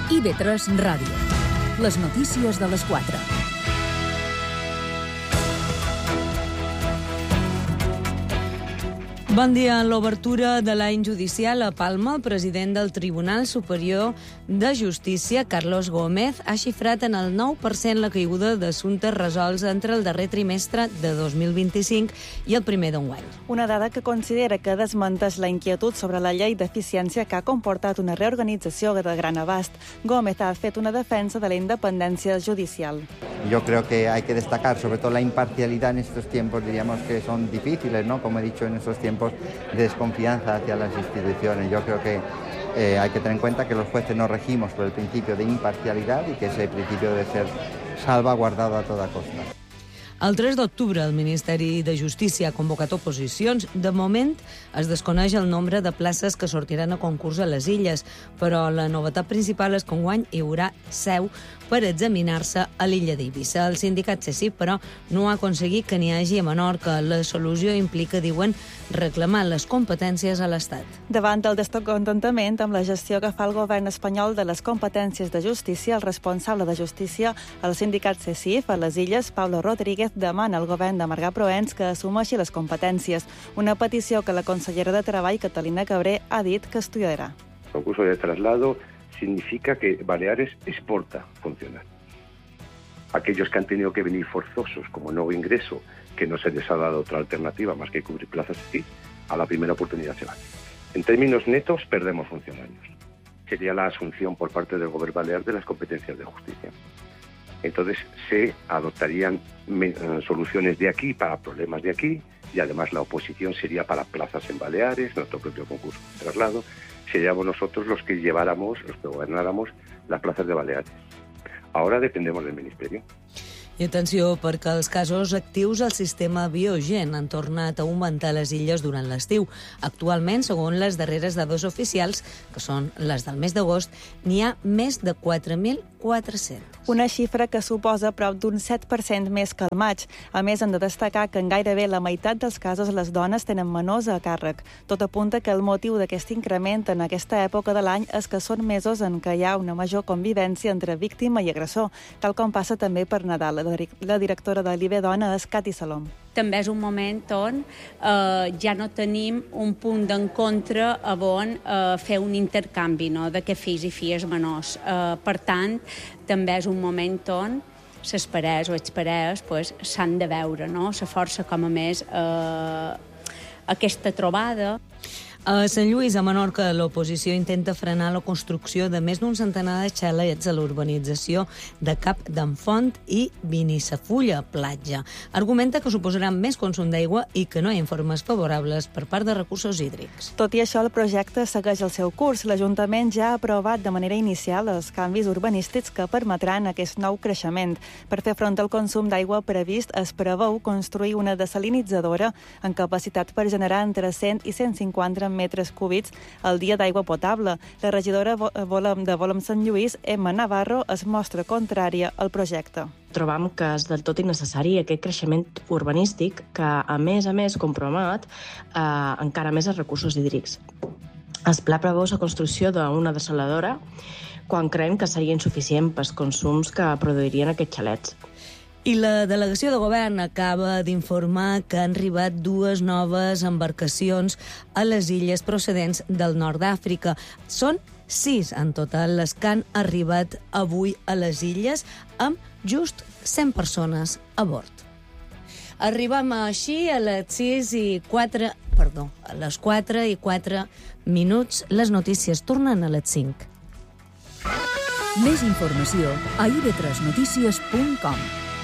IB3 Ràdio. Les notícies de les 4. Bon dia. En l'obertura de l'any judicial a Palma, el president del Tribunal Superior de Justícia, Carlos Gómez, ha xifrat en el 9% la caiguda d'assumptes resolts entre el darrer trimestre de 2025 i el primer d'enguany. Una dada que considera que desmenteix la inquietud sobre la llei d'eficiència que ha comportat una reorganització de gran abast. Gómez ha fet una defensa de la independència judicial. Yo creo que hay que destacar sobre todo la imparcialidad en estos tiempos, diríamos que son difíciles, ¿no? Como he dicho, en estos tiempos de desconfianza hacia las instituciones. Yo creo que hay que tener en cuenta que los jueces nos regimos por el principio de imparcialidad y que ese principio debe ser salvaguardado a toda costa. El 3 d'octubre, el Ministeri de Justícia ha convocat oposicions. De moment, es desconeix el nombre de places que sortiran a concurs a les Illes, però la novetat principal és que enguany hi haurà seu per examinar-se a l'illa d'Eivissa. El sindicat CECIF, però, no ha aconseguit que n'hi hagi a Menorca. La solució implica, diuen, reclamar les competències a l'Estat. Davant del descontentament amb la gestió que fa el govern espanyol de les competències de justícia, el responsable de justícia al sindicat CECIF a les Illes, Pablo Rodríguez, demana al govern de Marga Proens que assumeixi les competències. Una petició que la consellera de Treball, Catalina Cabré, ha dit que estudiarà. El concurso de traslado significa que Baleares exporta funcionarios. Aquellos que han tenido que venir forzosos como nuevo ingreso, que no se les ha dado otra alternativa más que cubrir plazas aquí, a la primera oportunidad se van. En términos netos, perdemos funcionarios. Sería la asunción por parte del Gobierno balear de las competencias de justicia. Entonces se adoptarían soluciones de aquí para problemas de aquí, y además la oposición sería para plazas en Baleares, nuestro propio concurso de traslado. Seríamos nosotros los que lleváramos, los que gobernáramos las plazas de Baleares. Ahora dependemos del Ministerio. I atenció, perquè els casos actius al sistema Biogen han tornat a augmentar a les illes durant l'estiu. Actualment, segons les darreres dades oficials, que són les del mes d'agost, n'hi ha més de 4.400. Una xifra que suposa prop d'un 7% més que el maig. A més, han de destacar que en gairebé la meitat dels casos les dones tenen menors a càrrec. Tot apunta que el motiu d'aquest increment en aquesta època de l'any és que són mesos en què hi ha una major convivència entre víctima i agressor, tal com passa també per Nadal. La directora de l'IB Dona és Cati Salom. També és un moment on ja no tenim un punt d'encontre on fer un intercanvi, no?, de que fills i filles menors. Per tant, també és un moment on les parelles o els parelles s'han de veure, no?, se força com a més aquesta trobada. A Sant Lluís, a Menorca, l'oposició intenta frenar la construcció de més d'un centenar de xalets a l'urbanització de Cap d'en Font i Binissafulla, platja. Argumenta que suposaran més consum d'aigua i que no hi ha informes favorables per part de recursos hídrics. Tot i això, el projecte segueix el seu curs. L'Ajuntament ja ha aprovat de manera inicial els canvis urbanístics que permetran aquest nou creixement. Per fer front al consum d'aigua previst, es preveu construir una desalinitzadora amb capacitat per generar entre 100 i 150 metres cúbics al dia d'aigua potable. La regidora de Volem Sant Lluís, Emma Navarro, es mostra contrària al projecte. Trobam que és del tot innecessari aquest creixement urbanístic que, a més, compromet encara més els recursos hídrics. El pla preveu la construcció d'una desaladora quan creiem que seria insuficient pels consums que produirien aquests xalets. I la delegació de govern acaba d'informar que han arribat 2 noves embarcacions a les illes procedents del nord d'Àfrica. Són 6 en total les que han arribat avui a les illes, amb just 100 persones a bord. Arribem així a les 4 i 4 minuts. Les notícies tornen a les 5. Més informació a ib3notícies.com.